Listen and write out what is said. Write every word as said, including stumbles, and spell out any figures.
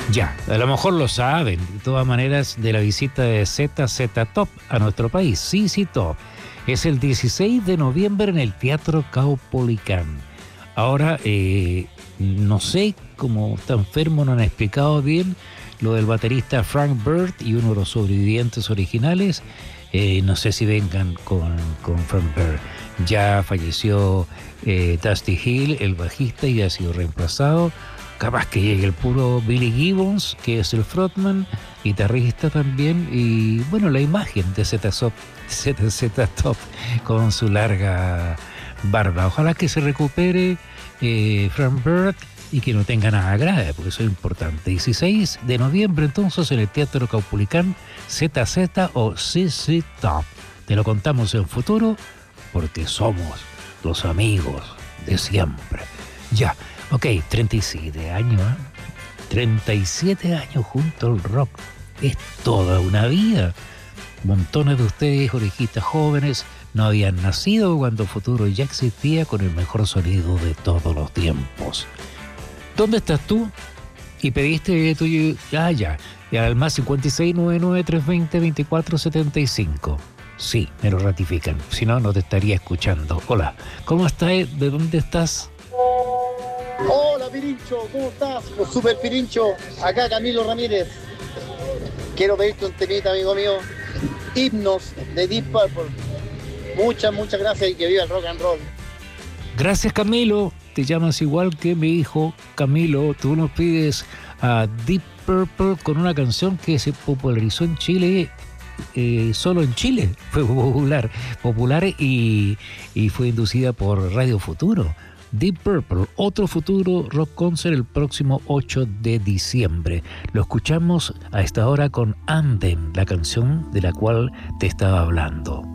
Ya, a lo mejor lo saben, de todas maneras, de la visita de Z Z Top a nuestro país. Z Z Top es el dieciséis de noviembre en el Teatro Caupolicán. Ahora, eh, no sé cómo está enfermo, no han explicado bien lo del baterista Frank Bird y uno de los sobrevivientes originales. Eh, no sé si vengan con, con Frank Bird. Ya falleció eh, Dusty Hill, el bajista, y ha sido reemplazado. Capaz que llegue el puro Billy Gibbons, que es el frontman, guitarrista también, y bueno, la imagen de Z Z Top con su larga barba. Ojalá que se recupere eh, Frank Bird y que no tenga nada grave, porque eso es importante. dieciséis de noviembre entonces en el Teatro Caupolicán, Z Z o Z Z Top. Te lo contamos en futuro porque somos los amigos de siempre. Ya. Ok, treinta y siete años, ¿eh? treinta y siete años junto al rock. Es toda una vida. Montones de ustedes, orejitas jóvenes, no habían nacido cuando Futuro ya existía con el mejor sonido de todos los tiempos. ¿Dónde estás tú? Y pediste tuyo. Ah, ya. Y al más cincuenta y seis, noventa y nueve, trescientos veinte, veinticuatro setenta y cinco. Sí, me lo ratifican. Si no, no te estaría escuchando. Hola, ¿cómo estás? ¿De dónde estás? Hola Pirincho, ¿cómo estás? Pues super Pirincho, acá Camilo Ramírez. Quiero pedirte un temita, amigo mío. Himnos de Deep Purple. Muchas, muchas gracias y que viva el rock and roll. Gracias, Camilo. Te llamas igual que mi hijo Camilo. Tú nos pides a Deep Purple con una canción que se popularizó en Chile. Eh, solo en Chile fue popular, popular y, y fue inducida por Radio Futuro. Deep Purple, otro Futuro Rock Concert el próximo ocho de diciembre. Lo escuchamos a esta hora con Anden, la canción de la cual te estaba hablando.